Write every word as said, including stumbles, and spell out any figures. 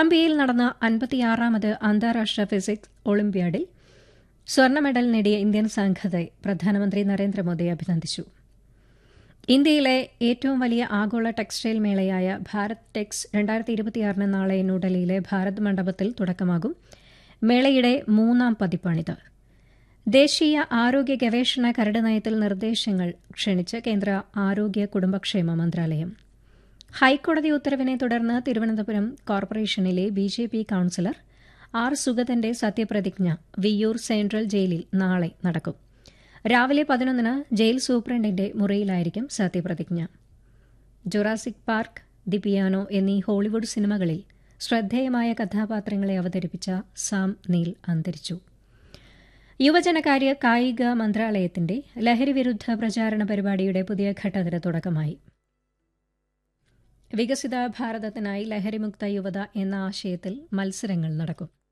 കൊളംബിയയിൽ നടന്ന അൻപത്തിയാറാമത് അന്താരാഷ്ട്ര ഫിസിക്സ് ഒളിമ്പ്യാഡിൽ സ്വർണ്ണ മെഡൽ നേടിയ ഇന്ത്യൻ സംഘത്തെ പ്രധാനമന്ത്രി നരേന്ദ്രമോദി അഭിനന്ദിച്ചു. ഇന്ത്യയിലെ ഏറ്റവും വലിയ ആഗോള ടെക്സ്റ്റൈൽ മേളയായ ഭാരത് ടെക്സ് രണ്ടായിരത്തി ഇരുപത്തിയാറിന് നാളെ ന്യൂഡൽഹിയിലെ ഭാരത് മണ്ഡപത്തിൽ തുടക്കമാകും. മേളയുടെ മൂന്നാം പതിപ്പാണിത്. ദേശീയ ആരോഗ്യ ഗവേഷണ കരട് നയത്തിൽ നിർദ്ദേശങ്ങൾ ക്ഷണിച്ച് കേന്ദ്ര ആരോഗ്യ കുടുംബക്ഷേമ മന്ത്രാലയം. ഹൈക്കോടതി ഉത്തരവിനെ തുടർന്ന് തിരുവനന്തപുരം കോർപ്പറേഷനിലെ B J P councillor R സുഗതന്റെ സത്യപ്രതിജ്ഞ വിയ്യൂർ സെൻട്രൽ ജയിലിൽ നാളെ നടക്കും. രാവിലെ പതിനൊന്നിന് ജയിൽ സൂപ്രണ്ടിന്റെ മുറിയിലായിരിക്കും സത്യപ്രതിജ്ഞ. ജുറാസിക് പാർക്ക്, ദി പിയാനോ എന്നീ ഹോളിവുഡ് സിനിമകളിൽ ശ്രദ്ധേയമായ കഥാപാത്രങ്ങളെ അവതരിപ്പിച്ച സാം നീൽ അന്തരിച്ചു. യുവജനകാര്യ കായിക മന്ത്രാലയത്തിന്റെ ലഹരിവിരുദ്ധ പ്രചാരണ പരിപാടിയുടെ പുതിയ ഘട്ടത്തിന് തുടക്കമായി. വികസിത ഭാരതത്തിനായി ലഹരിമുക്ത യുവത എന്ന ആശയത്തിൽ മത്സരങ്ങൾ നടക്കും.